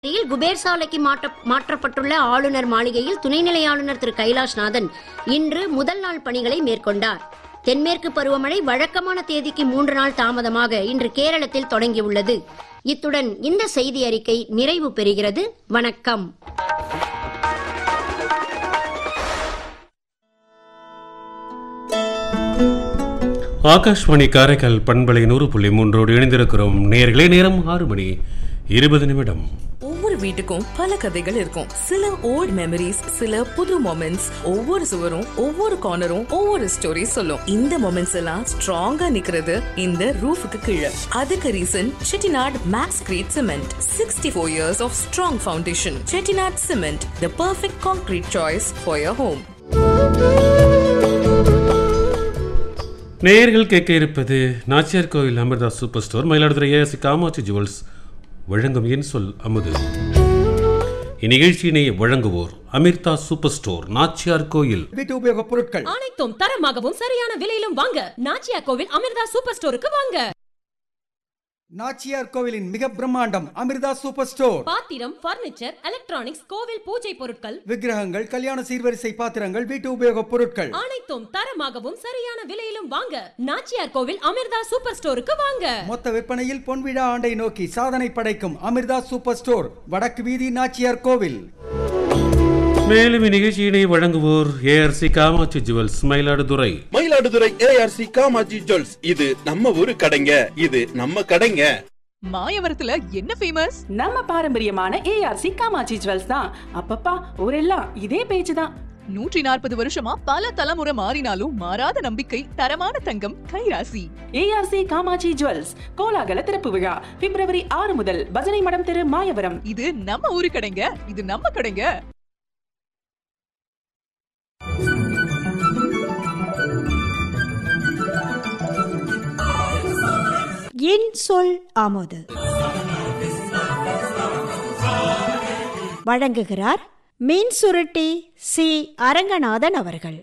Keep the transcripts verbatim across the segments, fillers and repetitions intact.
குபேர் சாலைக்கு மாற்ற மாற்றப்பட்டுள்ள ஆளுநர் மாளிகையில் துணைநிலை ஆளுநர் திரு கைலாஷ்நாதன் இன்று முதல் நாள் பணிகளை மேற்கொண்டார். தென்மேற்கு பருவமழை வழக்கமான தேதிக்கு மூன்று நாள் தாமதமாக இன்று கேரளத்தில் தொடங்கியுள்ளது. இத்துடன் இந்த செய்தி அறிக்கை நிறைவு பெறுகிறது. வணக்கம். ஆகாஷ்வாணி காரைக்கால் பண்பலை நூறு புள்ளி மூன்றோடு இணைந்திருக்கிறோம். நேர்களே, நேரம் ஆறு மணி இருபது நிமிடம். ஒவ்வொரு வீட்டுக்கும் பல கதைகள் இருக்கும். சில ஓல்ட் மெமரிஸ், சில புது மொமெண்ட்ஸ். ஒவ்வொரு சுவரும் ஒவ்வொரு கார்னரும் ஒவ்வொரு ஸ்டோரி சொல்லும். இந்த மொமெண்ட்ஸ் எல்லாம் ஸ்ட்ராங்கா நிக்கிறது இந்த ரூஃபுக்கு கீழே. அதுக்கு reason Chettinad maths great cement. Sixty four years of strong foundation. Chettinad cement, the perfect concrete choice for your home. நேயர்கள் கேட்க இருப்பது நாச்சியார் கோயில் Amrita super store, Mayiladuthurai ASC Kamakshi jewels வழங்கும் என் சொல் அமுது. இந்நிகழ்ச்சியினை வழங்குவோர் அமிர்தா சூப்பர் ஸ்டோர், நாச்சியார் கோயில். வீட்டு உபயோக பொருட்கள் அனைத்தும் தரமாகவும் சரியான விலையிலும் வாங்க நாச்சியார் கோவில் அமிர்தா சூப்பர் ஸ்டோருக்கு வாங்க. நாச்சியார் கோவிலின் மிக பிரம்மாண்டம் அமிர்தா சூப்பர் ஸ்டோர். பாத்திரம், பர்னிச்சர், எலக்ட்ரானிக்ஸ், கோவில் பூஜை பொருட்கள், விக்கிரகங்கள், கல்யாண சீர்வரிசை பாத்திரங்கள், வீட்டு உபயோக பொருட்கள் அனைத்தும் தரமாகவும் சரியான விலையிலும் வாங்க நாச்சியார் கோவில் அமிர்தா சூப்பர் ஸ்டோருக்கு வாங்க. மொத்த விற்பனையில் பொன்விழா ஆண்டை நோக்கி சாதனை படைக்கும் அமிர்தா சூப்பர் ஸ்டோர், வடக்கு வீதி, நாச்சியார் கோவில். மேலும் இந்நிகழ்ச்சியினை வழங்குவோர் ARC Kamakshi jewels, Mayiladuthurai. Mayiladuthurai ARC Kamakshi jewels, இது நம்ம ஊரு கடைங்க, இது நம்ம கடைங்க. மாயவரத்துல என்ன ஃபேமஸ்? நம்ம பாரம்பரியமான ஏஆர்சி காமாட்சி ஜுவல்ஸ் தான். அப்பப்பா ஊரெல்லாம் இதே பேச்சு தான். நூற்றி நாற்பது வருஷமா பல தலைமுறை மாறினாலும் மாறாத நம்பிக்கை, தரமான தங்கம், கைராசி. ஏஆர்சி காமாட்சி ஜுவல்ஸ் கோலாகல திறப்பு விழா பிப்ரவரி ஆறு முதல் பஜனை மடம் தெரு, மாயவரம். இது நம்ம ஊரு கடைங்க, இது நம்ம கடைங்க. என் சொல் ஆமோது வழங்குகிறார் மீன் சுருட்டி சி அரங்கநாதன் அவர்கள்.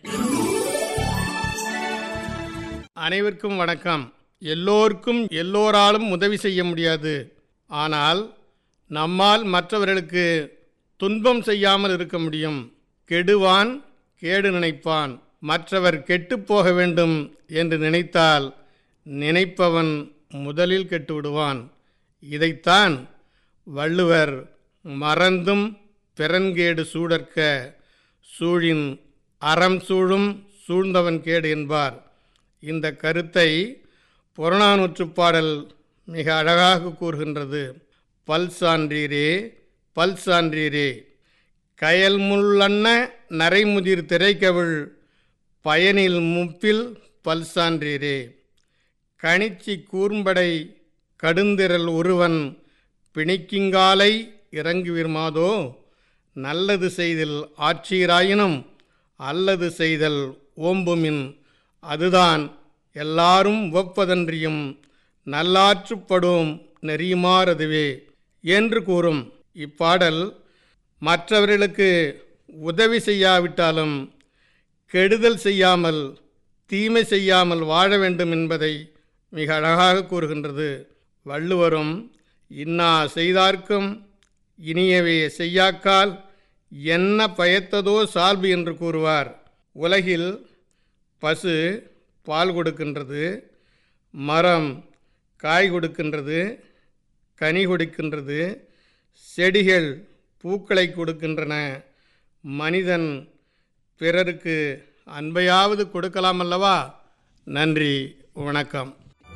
அனைவருக்கும் வணக்கம். எல்லோருக்கும் எல்லோராலும் உதவி செய்ய முடியாது. ஆனால் நம்மால் மற்றவர்களுக்கு துன்பம் செய்யாமல் இருக்க முடியும். கெடுவான் கேடு நினைப்பான். மற்றவர் கெட்டுப்போக வேண்டும் என்று நினைத்தால் நினைப்பவன் முதலில் கெட்டுவிடுவான். இதைத்தான் வள்ளுவர் மறந்தும் பிறன்கேடு சூடற்க சூழின் அறம் சூழும் சூழ்ந்தவன் கேடு என்பார். இந்த கருத்தை புறநானூற்றுப் பாடல் மிக அழகாக கூறுகின்றது. பல் சான்றீரே பல் சான்றீரே, கயல் முள்ளன்ன நரைமுதிர் திரைக்கவிழ் பயனில் முப்பில் பல் சான்றீரே, கணிச்சி கூர்ம்படை கடுந்திரல் ஒருவன் பிணிக்கிங்காலை இறங்குவிர்மாதோ, நல்லது செய்தல் ஆட்சீராயினும் அல்லது செய்தல் ஓம்புமின், அதுதான் எல்லாரும் ஒப்பதன்றியும் நல்லாற்றுப்படும் நெறியுமாறதுவே என்று கூறும் இப்பாடல் மற்றவர்களுக்கு உதவி செய்யாவிட்டாலும் கெடுதல் செய்யாமல் தீமை செய்யாமல் வாழ வேண்டும் என்பதை மிக அழகாக கூறுகின்றது. வள்ளுவரும் இன்னா செய்தார்க்கும் இனியவே செய்யாக்கால் என்ன பயத்ததோ சால்பு என்று கூறுவார். உலகில் பசு பால் கொடுக்கின்றது, மரம் காய் கொடுக்கின்றது, கனி கொடுக்கின்றது, செடிகள் பூக்களை கொடுக்கின்றன. மனிதன் பிறருக்கு அன்பையாவது கொடுக்கலாம் அல்லவா? நன்றி, வணக்கம்.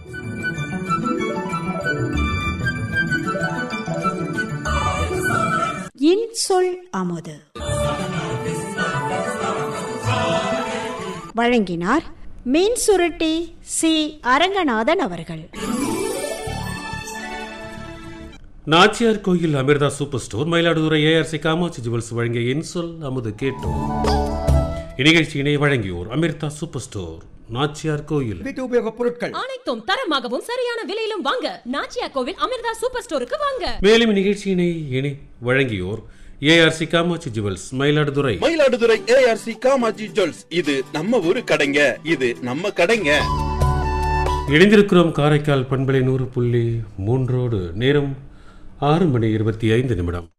என் சொல் அமுது வழங்கினார் மீன் சுருட்டி சி அரங்கநாதன் அவர்கள். நாச்சியார் கோயில் Amrita super store, Mayiladuthurai ARC Kamakshi jewels வழங்கிய என் சொல் அமுது கேட்டோம். இந்நிகழ்ச்சியினை வழங்கியோர் அமிர்தா சூப்பர் ஸ்டோர், நாச்சியார் கோயில். வீட்டு உபயோக பொருட்கள் அனைத்தும் தரமாகவும் சரியான விலையிலும் வாங்க நாச்சியார் கோவில் அமிர்தா சூப்பர் ஸ்டோருக்கு வாங்க. மேலும் இந்நிகழ்ச்சியினை இணை வழங்கியோர் ARC Kamakshi jewels, Mayiladuthurai. Mayiladuthurai ARC Kamakshi jewels, இது நம்ம ஊரு கடைங்க, இது நம்ம கடைங்க. இணைந்திருக்கிறோம் காரைக்கால் பண்பலை நூறு புள்ளி மூன்றோடு. நேரம் ஆறு மணி இருபத்தி ஐந்து நிமிடம்.